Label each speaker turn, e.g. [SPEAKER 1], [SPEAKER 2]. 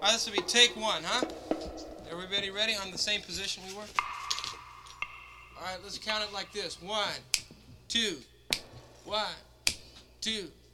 [SPEAKER 1] right, this will be take one, huh? Everybody ready? On the same position we were? All right, let's count it like this. 1, 2, 1, 2.